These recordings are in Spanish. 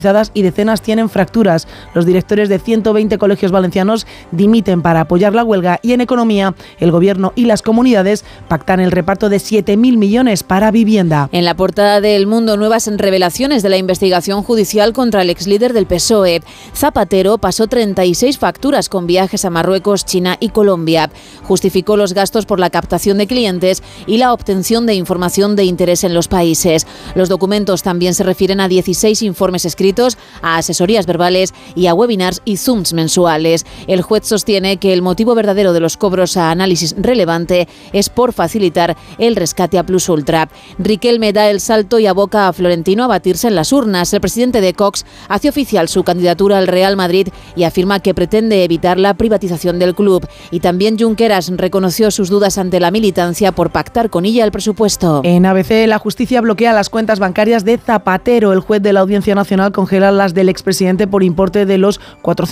y decenas tienen fracturas. Los directores de 120 colegios valencianos dimiten para apoyar la huelga y en economía el gobierno y las comunidades pactan el reparto de 7.000 millones para vivienda. En la portada de El Mundo, nuevas revelaciones de la investigación judicial contra el exlíder del PSOE. Zapatero pasó 36 facturas con viajes a Marruecos, China y Colombia. Justificó los gastos por la captación de clientes y la obtención de información de interés en los países. Los documentos también se refieren a 16 informes escritos, a asesorías verbales y a webinars y Zooms mensuales. El juez sostiene que el motivo verdadero de los cobros a análisis relevante es por facilitar el rescate a Plus Ultra. Riquelme da el salto y aboca a Florentino a batirse en las urnas. El presidente de Cox hace oficial su candidatura al Real Madrid y afirma que pretende evitar la privatización del club. Y también Junqueras reconoció sus dudas ante la militancia por pactar con ella el presupuesto. En ABC, la justicia bloquea las cuentas bancarias de Zapatero. El juez de la Audiencia Nacional congela las del expresidente por importe de los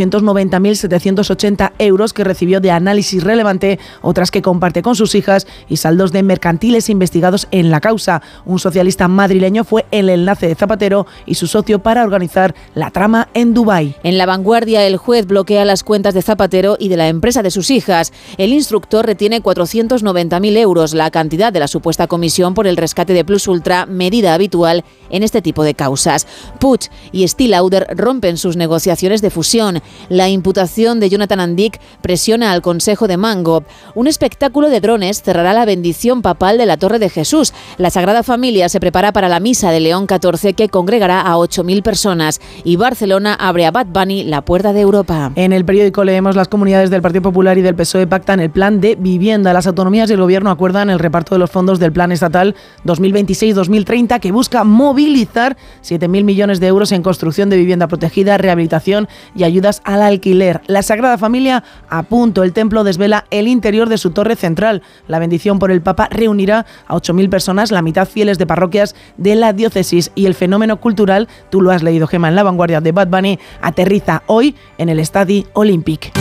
490.780 euros que recibió de análisis relevante, otras que comparte con sus hijas y saldos de mercantiles investigados en la causa. Un socialista madrileño fue el enlace de Zapatero y su socio para organizar la trama en Dubái. En La Vanguardia, el juez bloquea las cuentas de Zapatero y de la empresa de sus hijas. El instructor retiene 490.000 euros, la cantidad de la supuesta comisión por el rescate de Plus Ultra, medida habitual en este tipo de causas. Puig y Estée Lauder rompen sus negociaciones de fusión. La imputación de Jonathan Andic presiona al Consejo de Mango. Un espectáculo de drones cerrará la bendición papal de la Torre de Jesús. La Sagrada Familia se prepara para la misa de León XIV que congregará a 8.000 personas. Y Barcelona abre a Bad Bunny la puerta de Europa. En el periódico leemos: las comunidades del Partido Popular y del PSOE pactan el plan de vivienda. Las autonomías y el gobierno acuerdan el reparto de los fondos del plan estatal 2026-2030 que busca movilizar 7.000 millones de euros en construcción de vivienda protegida, rehabilitación y ayudas al alquiler. La Sagrada Familia a punto. El templo desvela el interior de su torre central. La bendición por el Papa reunirá a 8.000 personas, la mitad fieles de parroquias de la diócesis. Y el fenómeno cultural, tú lo has leído, Gemma, en La Vanguardia, de Bad Bunny, aterriza hoy en el Estadi Olympique.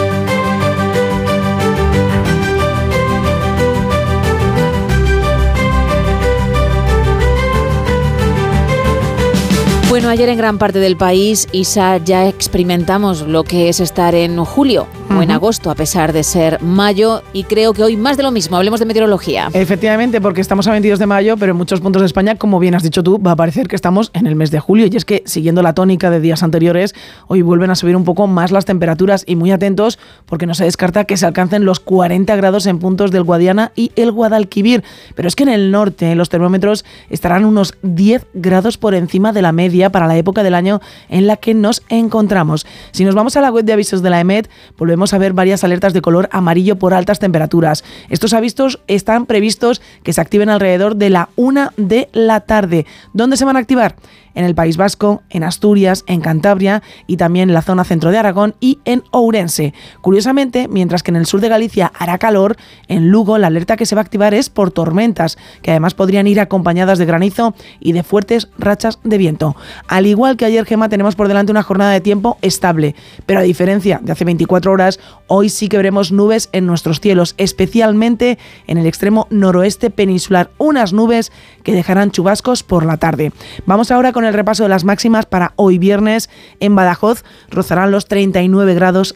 Bueno, ayer en gran parte del país, Isa, ya experimentamos lo que es estar en julio o en agosto, a pesar de ser mayo, y creo que hoy más de lo mismo. Hablemos de meteorología. Efectivamente, porque estamos a 22 de mayo, pero en muchos puntos de España, como bien has dicho tú, va a parecer que estamos en el mes de julio. Y es que, siguiendo la tónica de días anteriores, hoy vuelven a subir un poco más las temperaturas, y muy atentos, porque no se descarta que se alcancen los 40 grados en puntos del Guadiana y el Guadalquivir. Pero es que en el norte los termómetros estarán unos 10 grados por encima de la media para la época del año en la que nos encontramos. Si nos vamos a la web de avisos de la EMET, volvemos a ver varias alertas de color amarillo por altas temperaturas. Estos avisos están previstos que se activen alrededor de la 1 de la tarde. ¿Dónde se van a activar? En el País Vasco, en Asturias, en Cantabria y también en la zona centro de Aragón y en Ourense. Curiosamente, mientras que en el sur de Galicia hará calor, en Lugo la alerta que se va a activar es por tormentas, que además podrían ir acompañadas de granizo y de fuertes rachas de viento. Al igual que ayer, Gemma, tenemos por delante una jornada de tiempo estable, pero a diferencia de hace 24 horas, hoy sí que veremos nubes en nuestros cielos, especialmente en el extremo noroeste peninsular, unas nubes que dejarán chubascos por la tarde. Vamos ahora con el repaso de las máximas para hoy viernes. En Badajoz rozarán los 39 grados,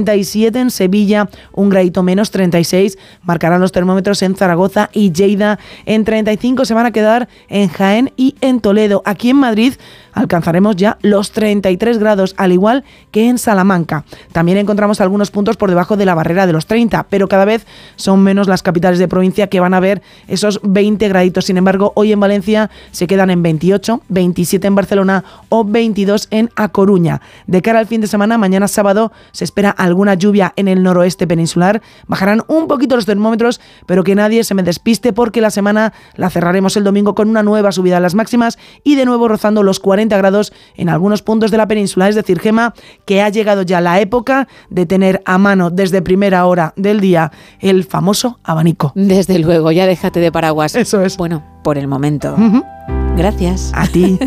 37 en Sevilla, un gradito menos, 36, marcarán los termómetros en Zaragoza y Lleida, en 35 se van a quedar en Jaén y en Toledo. Aquí en Madrid alcanzaremos ya los 33 grados, al igual que en Salamanca. También encontramos algunos puntos por debajo de la barrera de los 30, pero cada vez son menos las capitales de provincia que van a ver esos 20 graditos. Sin embargo, hoy en Valencia se quedan en 28, 27 en Barcelona o 22 en A Coruña. De cara al fin de semana, mañana sábado, se espera alguna lluvia en el noroeste peninsular. Bajarán un poquito los termómetros, pero que nadie se me despiste porque la semana la cerraremos el domingo con una nueva subida a las máximas y de nuevo rozando los 40 grados en algunos puntos de la península. Es decir, Gemma, que ha llegado ya la época de tener a mano desde primera hora del día el famoso abanico. Desde luego, ya déjate de paraguas. Eso es. Bueno, por el momento. Gracias. A ti.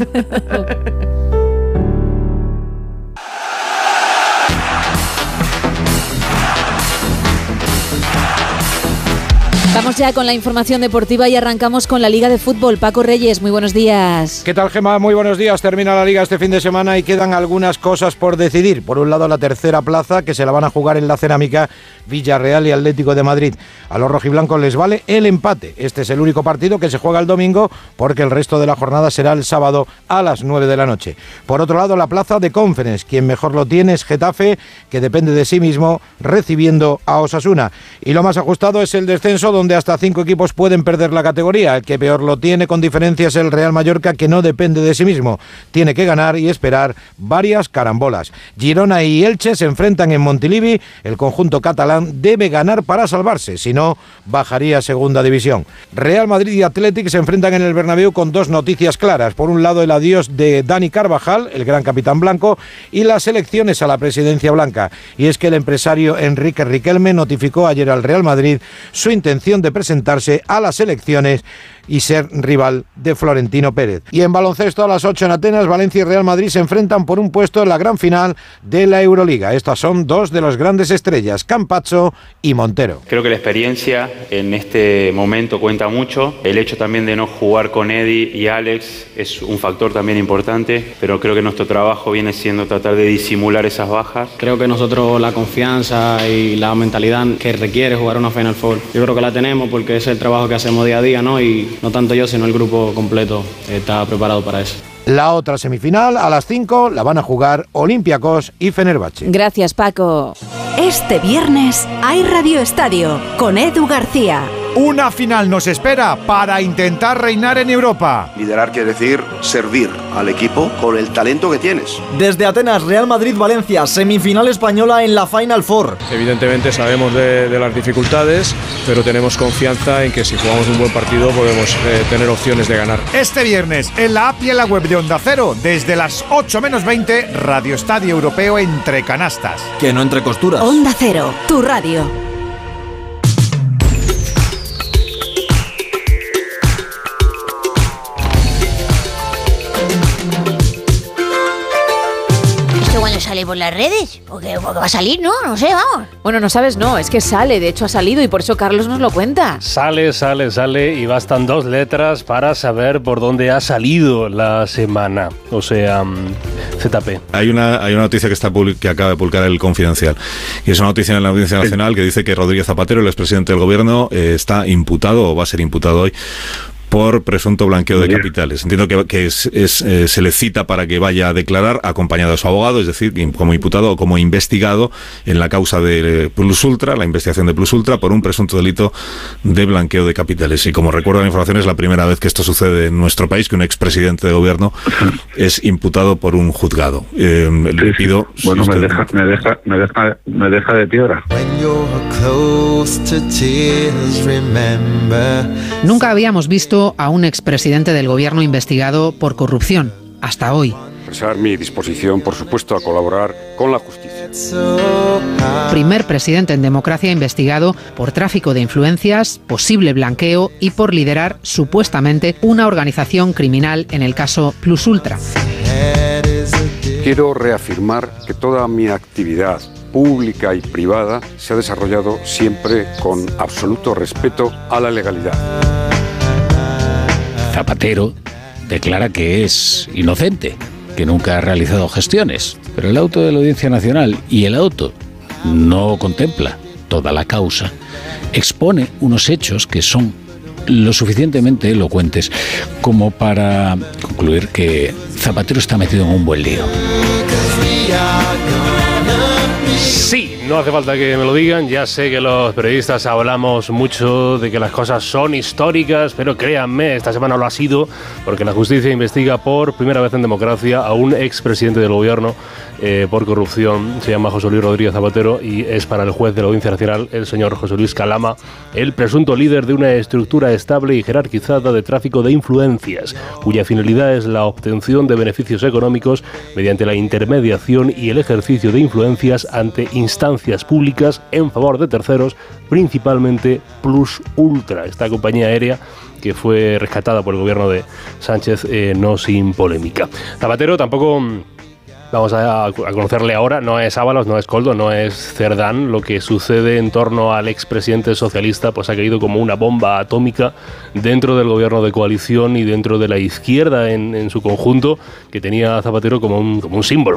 Vamos ya con la información deportiva y arrancamos con la Liga de Fútbol. Paco Reyes, muy buenos días. ¿Qué tal, Gemma? Muy buenos días. Termina la Liga este fin de semana y quedan algunas cosas por decidir. Por un lado, la tercera plaza, que se la van a jugar en la Cerámica Villarreal y Atlético de Madrid. A los rojiblancos les vale el empate. Este es el único partido que se juega el domingo, porque el resto de la jornada será el sábado a las 9 de la noche. Por otro lado, la plaza de Conference. Quien mejor lo tiene es Getafe, que depende de sí mismo, recibiendo a Osasuna. Y lo más ajustado es el descenso, donde hasta 5 equipos pueden perder la categoría. El que peor lo tiene con diferencia es el Real Mallorca, que no depende de sí mismo. Tiene que ganar y esperar varias carambolas. Girona y Elche se enfrentan en Montilivi. El conjunto catalán debe ganar para salvarse, si no, bajaría a segunda división. Real Madrid y Athletic se enfrentan en el Bernabéu con dos noticias claras. Por un lado, el adiós de Dani Carvajal, el gran capitán blanco, y las elecciones a la presidencia blanca. Y es que el empresario Enrique Riquelme notificó ayer al Real Madrid su intención de presentarse a las elecciones y ser rival de Florentino Pérez. Y en baloncesto, a las 8 en Atenas, Valencia y Real Madrid se enfrentan por un puesto en la gran final de la Euroliga. Estas son dos de las grandes estrellas, Campazzo y Montero. Creo que la experiencia en este momento cuenta mucho. El hecho también de no jugar con Eddie y Alex es un factor también importante, pero creo que nuestro trabajo viene siendo tratar de disimular esas bajas. Creo que nosotros la confianza y la mentalidad que requiere jugar una Final Four, yo creo que la tenemos porque es el trabajo que hacemos día a día, ¿no? Y no tanto yo, sino el grupo completo está preparado para eso. La otra semifinal, a las 5, la van a jugar Olympiacos y Fenerbahce. Gracias, Paco. Este viernes hay Radio Estadio con Edu García. Una final nos espera para intentar reinar en Europa. Liderar quiere decir servir al equipo con el talento que tienes. Desde Atenas, Real Madrid-Valencia, semifinal española en la Final Four. Evidentemente sabemos de las dificultades, pero tenemos confianza en que si jugamos un buen partido podemos tener opciones de ganar. Este viernes, en la app y en la web de Onda Cero, desde las 8 menos 20, Radio Estadio Europeo entre canastas. Que no entre costuras. Onda Cero, tu radio. ¿Sale por las redes? Porque va a salir, ¿no? No sé, vamos. Bueno, no sabes, no, es que sale, de hecho ha salido y por eso Carlos nos lo cuenta. Sale y bastan 2 letras para saber por dónde ha salido la semana, o sea, ZP. Hay una noticia que acaba de publicar el Confidencial, y es una noticia en la Audiencia Nacional que dice que Rodríguez Zapatero, el expresidente del gobierno, está imputado o va a ser imputado hoy por presunto blanqueo de capitales. Entiendo que se le cita para que vaya a declarar acompañado de su abogado, es decir, como imputado o como investigado en la causa de Plus Ultra, la investigación de Plus Ultra, por un presunto delito de blanqueo de capitales. Y como recuerdo la información, es la primera vez que esto sucede en nuestro país, que un expresidente de gobierno es imputado por un juzgado. Le pido... Bueno, me deja de piedra. Nunca habíamos visto a un expresidente del gobierno investigado por corrupción, hasta hoy. Expresar mi disposición, por supuesto, a colaborar con la justicia. Primer presidente en democracia investigado por tráfico de influencias, posible blanqueo y por liderar supuestamente una organización criminal en el caso Plus Ultra. Quiero reafirmar que toda mi actividad pública y privada se ha desarrollado siempre con absoluto respeto a la legalidad. Zapatero declara que es inocente, que nunca ha realizado gestiones, pero el auto de la Audiencia Nacional y el auto no contempla toda la causa, expone unos hechos que son lo suficientemente elocuentes como para concluir que Zapatero está metido en un buen lío. Sí, no hace falta que me lo digan, ya sé que los periodistas hablamos mucho de que las cosas son históricas, pero créanme, esta semana lo ha sido, porque la justicia investiga por primera vez en democracia a un expresidente del gobierno por corrupción. Se llama José Luis Rodríguez Zapatero y es para el juez de la Audiencia Nacional, el señor José Luis Calama, el presunto líder de una estructura estable y jerarquizada de tráfico de influencias, cuya finalidad es la obtención de beneficios económicos mediante la intermediación y el ejercicio de influencias ante instancias públicas en favor de terceros, principalmente Plus Ultra, esta compañía aérea que fue rescatada por el gobierno de Sánchez, no sin polémica. Zapatero tampoco Vamos a conocerle ahora. No es Ábalos, no es Koldo, no es Cerdán. Lo que sucede en torno al expresidente socialista pues ha caído como una bomba atómica dentro del gobierno de coalición y dentro de la izquierda en su conjunto, que tenía a Zapatero como un símbolo.